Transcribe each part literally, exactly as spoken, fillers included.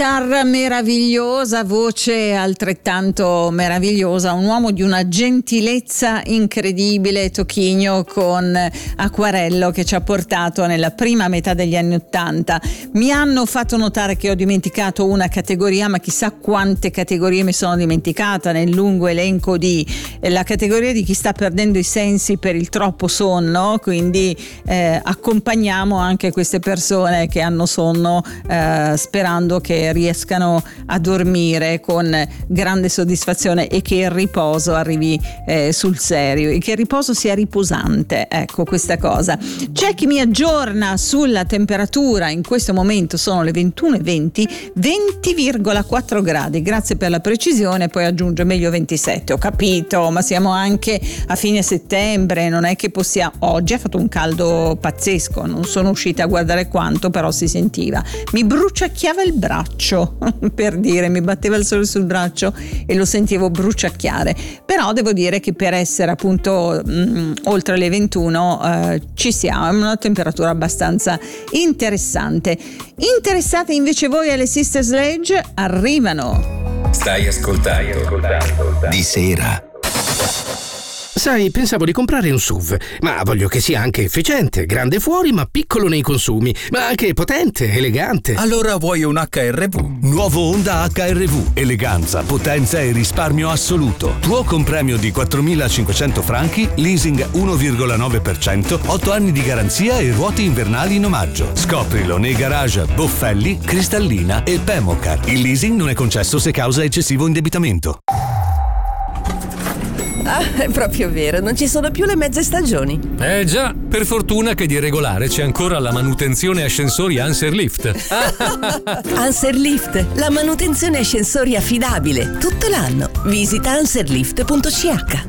Chitarra meravigliosa, voce altrettanto meravigliosa, un uomo di una gentilezza incredibile, Tocchigno con Acquarello, che ci ha portato nella prima metà degli anni Ottanta. Mi hanno fatto notare che ho dimenticato una categoria, ma chissà quante categorie mi sono dimenticata nel lungo elenco di la categoria di chi sta perdendo i sensi per il troppo sonno, quindi eh, accompagniamo anche queste persone che hanno sonno, eh, sperando che riescano a dormire con grande soddisfazione e che il riposo arrivi eh, sul serio e che il riposo sia riposante. Ecco, questa cosa. C'è chi mi aggiorna sulla temperatura. In questo momento sono le ventuno e venti, venti virgola quattro gradi, grazie per la precisione. Poi aggiunge meglio ventisette. Ho capito, ma siamo anche a fine settembre, non è che possiamo. Oggi ha fatto un caldo pazzesco, non sono uscita a guardare quanto, però si sentiva. Mi bruciacchiava il braccio, per dire, mi batteva il sole sul braccio e lo sentivo bruciacchiare. Però devo dire che per essere appunto mh, oltre le ventuno eh, ci siamo, è una temperatura abbastanza interessante. Interessate invece voi alle Sister Sledge? Arrivano. Stai ascoltando, Stai ascoltando. Di sera. Sai, pensavo di comprare un S U V, ma voglio che sia anche efficiente, grande fuori ma piccolo nei consumi, ma anche potente, elegante. Allora vuoi un H R V? Nuovo Honda H R V, eleganza, potenza e risparmio assoluto. Tuo compremio di quattromilacinquecento franchi, leasing uno virgola nove per cento, otto anni di garanzia e ruote invernali in omaggio. Scoprilo nei garage Boffelli, Cristallina e Pemocar. Il leasing non è concesso se causa eccessivo indebitamento. Ah, è proprio vero, non ci sono più le mezze stagioni. Eh già, per fortuna che di regolare c'è ancora la manutenzione ascensori Anserlift. Anserlift, la manutenzione ascensori affidabile, tutto l'anno. Visita anserlift punto c h.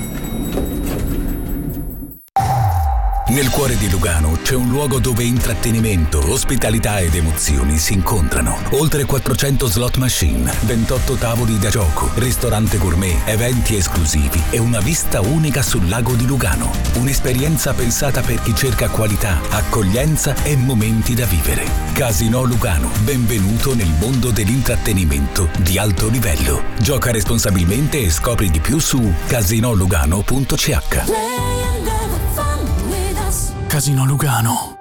Nel cuore di Lugano c'è un luogo dove intrattenimento, ospitalità ed emozioni si incontrano. Oltre quattrocento slot machine, ventotto tavoli da gioco, ristorante gourmet, eventi esclusivi e una vista unica sul lago di Lugano. Un'esperienza pensata per chi cerca qualità, accoglienza e momenti da vivere. Casino Lugano, benvenuto nel mondo dell'intrattenimento di alto livello. Gioca responsabilmente e scopri di più su casino lugano punto c h. Casino Lugano.